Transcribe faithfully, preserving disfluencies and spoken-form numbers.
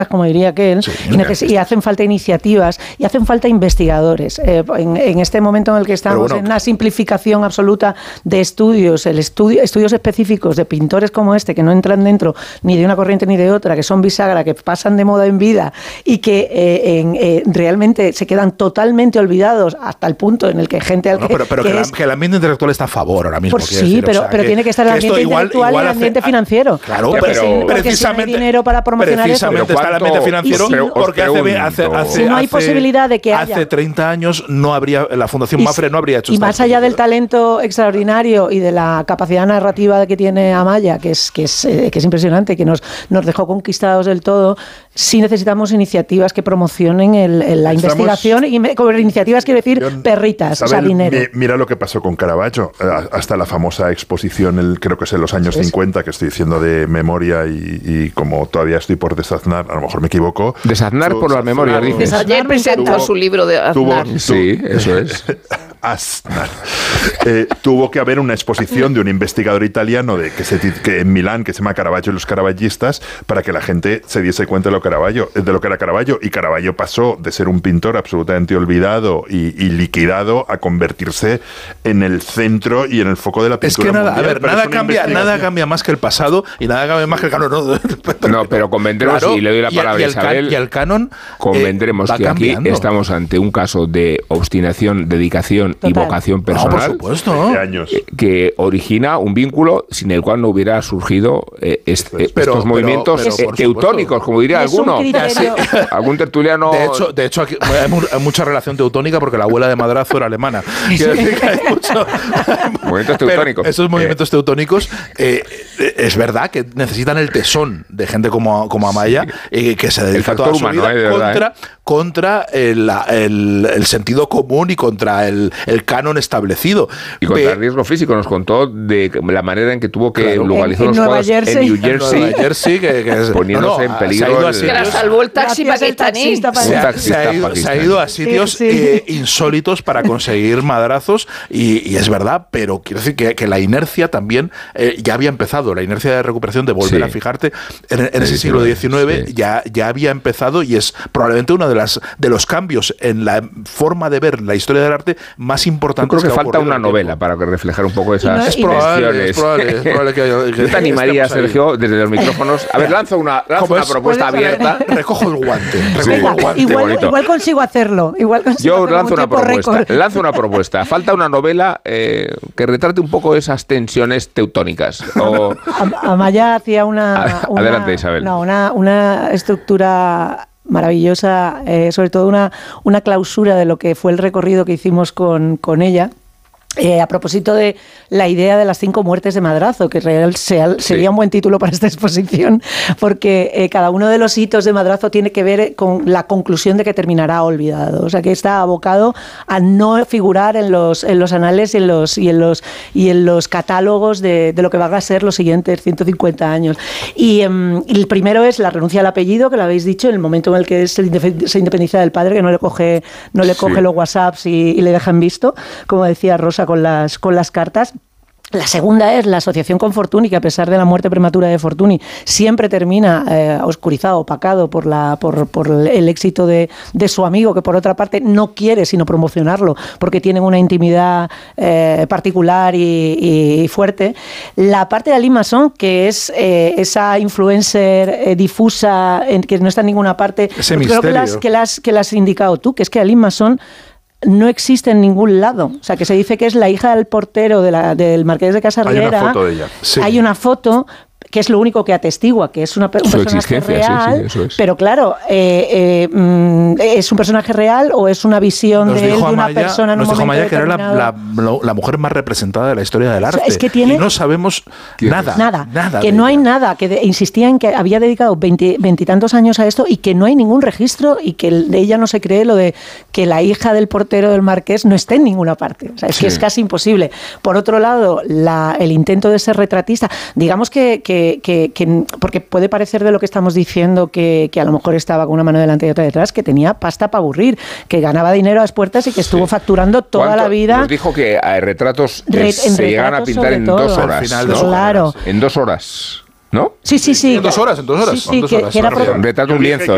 como diría aquel, sí, y, neces- y hacen falta iniciativas y hacen falta investigadores. Eh, en, en este momento en el que estamos, bueno, en una simplificación absoluta de estudios, el estudio, estudios específicos de pintores como este, que no entran dentro ni de una corriente ni de otra, que son bisagra, que pasan de moda en vida y que eh, en, eh, realmente se quedan totalmente olvidados hasta el punto en el que gente... Al no, que, pero pero que, que, es, la, que el ambiente intelectual está a favor ahora mismo. Pues sí, decir, pero, o sea, pero que, tiene que estar el ambiente intelectual igual, igual y el ambiente hace, financiero. Claro, porque pero, si, porque precisamente, si no hay dinero para promocionar precisamente eso. está el ambiente financiero si, porque hace, hace, hace, si no hay hace, posibilidad de que hace haya. treinta años no habría, la Fundación Mapfre no habría hecho y más allá del talento extraordinario y de la capacidad narrativa que tiene Amaya, que es que es, eh, que es impresionante, que nos, nos dejó conquistados del todo, sí necesitamos iniciativas que promocionen el, el, la Estamos, investigación y me, con iniciativas quiero decir yo, perritas, Isabel, o sea, dinero. Mi, mira lo que pasó con Caravaggio, hasta la famosa exposición, el, creo que es en los años ¿Es? cincuenta, que estoy diciendo de memoria y, y como todavía estoy por desaznar, a lo mejor me equivoco. Desaznar por las memorias, dices. Ayer presentó su libro de Aznar. Tuvo, sí, eso es. Aznar. Eh, tuvo que haber una exposición de un investigador italiano de que, se, que en Milán, que se llama Caravaggio y los caravallistas, para que la gente se diese cuenta de lo, Caravaggio, de lo que era Caravaggio. Y Caravaggio pasó de ser un pintor absolutamente olvidado y, y liquidado a convertirse en el centro y en el foco de la pintura. Es que nada, mundial, a ver, nada cambia, nada cambia más que el pasado y nada cambia más que el canon. No, no pero convendremos, claro, y le doy la palabra y, y a Isabel, can, y el canon convendremos eh, que cambiando. Aquí estamos ante un caso de obstinación, dedicación Total. y vocación personal. No, por supuesto. Años. Que, que origina un vínculo sin el cual no hubiera surgido eh, este, pero, estos pero, movimientos pero, pero, eh, teutónicos, como diría alguno. Algún tertuliano. De hecho, de hecho aquí hay mucha relación teutónica porque la abuela de Madrazo era alemana. Quiero decir que hay mucho, movimientos teutónicos. Esos movimientos eh. teutónicos eh, es verdad que necesitan el tesón de gente como, como Amaya, sí. eh, que se dedica toda su vida eh, contra, verdad, eh. contra el, el, el sentido común y contra el, el canon establecido. Y contra Be el riesgo físico. Nos contó de la manera en que tuvo que claro. localizar en, los en cuadros Jersey. en New Jersey, en Nueva Jersey que, que es, poniéndose no, no, en peligro. El, que la salvó el taxi pakistaní. Se, se, se, ha ido, se ha ido a sitios sí, sí. Eh, insólitos para conseguir madrazos y, y es verdad, pero quiero decir que, que la inercia también eh, ya había empezado, la inercia de recuperación de volver sí. a fijarte en, en sí, ese siglo diecinueve sí. ya, ya había empezado y es probablemente uno de, las, de los cambios en la forma de ver la historia del arte más importantes. Yo creo que, que falta una novela para reflejar un poco esas no, es probable, es probable, es probable que, haya, que Yo te animaría, Sergio, desde los micrófonos. A ver, lanzo una, lanzo una propuesta abierta. Recojo el guante. Recojo Venga, el guante. Igual, igual consigo hacerlo. Igual consigo Yo hacerlo lanzo una propuesta. Récord. Lanzo una propuesta. Falta una novela eh, que retrate un poco esas tensiones teutónicas. O... Amaya hacía una, una. Adelante, Isabel. No, una, una estructura maravillosa, eh, sobre todo una, una clausura de lo que fue el recorrido que hicimos con, con ella. Eh, a propósito de la idea de las cinco muertes de Madrazo, que real, sea, sería sí. un buen título para esta exposición, porque eh, cada uno de los hitos de Madrazo tiene que ver con la conclusión de que terminará olvidado, o sea que está abocado a no figurar en los, en los anales y en los, y en los, y en los catálogos de, de lo que van a ser los siguientes ciento cincuenta años. Y, um, y el primero es la renuncia al apellido, que lo habéis dicho, en el momento en el que se independiza del padre, que no le coge, no le coge sí. los WhatsApps y, y le dejan visto, como decía Rosa con las, con las cartas. La segunda es la asociación con Fortuny, que a pesar de la muerte prematura de Fortuny siempre termina eh, oscurizado, opacado por, la, por, por el éxito de, de su amigo, que por otra parte no quiere sino promocionarlo porque tienen una intimidad eh, particular y, y fuerte. La parte de Aline Masson, que es eh, esa influencer eh, difusa en, que no está en ninguna parte, ese creo que las, que, las, que las has indicado tú, que es que Aline Masson no existe en ningún lado. O sea, que se dice que es la hija del portero de la, del Marqués de Casarriera. Hay una foto de ella. Sí. Hay una foto que es lo único que atestigua, que es una, un Su personaje real, sí, sí, eso es. Pero claro, eh, eh, ¿es un personaje real o es una visión nos de él, de una Amaya, persona en un nos dijo momento Amaya que era la, la, la mujer más representada de la historia del arte. O sea, es que tiene, y no sabemos nada. Nada, nada que no hay nada, que de, insistía en que había dedicado veintitantos años a esto y que no hay ningún registro y que de ella no se cree lo de que la hija del portero del Marqués no esté en ninguna parte. O sea, es sí. que es casi imposible. Por otro lado, la, el intento de ser retratista, digamos que, que, que, que porque puede parecer de lo que estamos diciendo que, que a lo mejor estaba con una mano delante y otra detrás, que tenía pasta para aburrir, que ganaba dinero a las puertas y que estuvo sí. facturando toda la vida. Nos dijo que hay retratos que Re, se llegan a pintar en todo. dos horas. Al final, ¿no? dos claro. En dos horas. ¿No? Sí, sí, sí. En dos horas, en dos horas. Sí, sí, dos que, horas que era pro... un retrato, un lienzo.